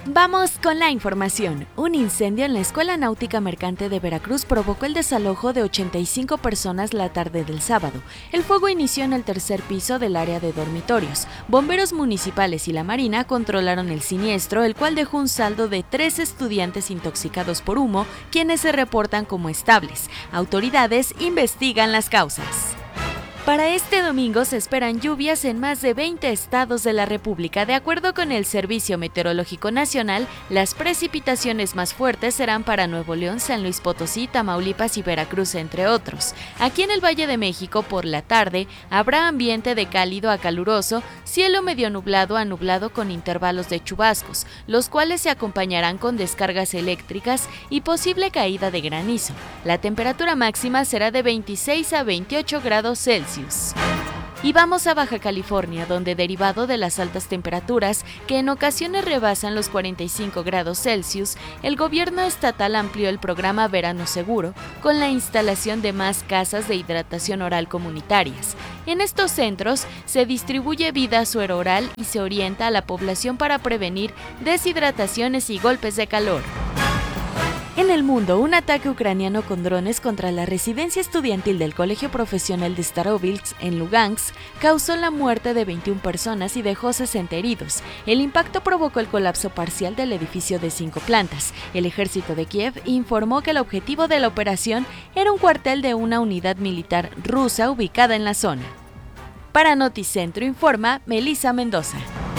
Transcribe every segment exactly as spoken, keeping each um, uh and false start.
Vamos con la información. Un incendio en la Escuela Náutica Mercante de Veracruz provocó el desalojo de ochenta y cinco personas la tarde del sábado. El fuego inició en el tercer piso del área de dormitorios. Bomberos municipales y la Marina controlaron el siniestro, el cual dejó un saldo de tres estudiantes intoxicados por humo, quienes se reportan como estables. Autoridades investigan las causas. Para este domingo se esperan lluvias en más de veinte estados de la República. De acuerdo con el Servicio Meteorológico Nacional, las precipitaciones más fuertes serán para Nuevo León, San Luis Potosí, Tamaulipas y Veracruz, entre otros. Aquí en el Valle de México, por la tarde, habrá ambiente de cálido a caluroso, cielo medio nublado a nublado con intervalos de chubascos, los cuales se acompañarán con descargas eléctricas y posible caída de granizo. La temperatura máxima será de veintiséis a veintiocho grados Celsius. Y vamos a Baja California, donde derivado de las altas temperaturas, que en ocasiones rebasan los cuarenta y cinco grados Celsius, el gobierno estatal amplió el programa Verano Seguro con la instalación de más casas de hidratación oral comunitarias. En estos centros se distribuye vida suero-oral y se orienta a la población para prevenir deshidrataciones y golpes de calor. En el mundo, un ataque ucraniano con drones contra la residencia estudiantil del Colegio Profesional de Starobilsk en Lugansk causó la muerte de veintiuna personas y dejó sesenta heridos. El impacto provocó el colapso parcial del edificio de cinco plantas. El ejército de Kiev informó que el objetivo de la operación era un cuartel de una unidad militar rusa ubicada en la zona. Para Noticentro informa Melissa Mendoza.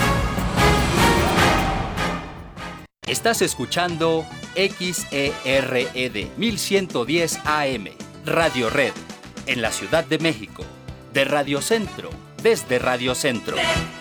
Estás escuchando X E R E D mil ciento diez A M, Radio Red, en la Ciudad de México, de Radio Centro, desde Radio Centro.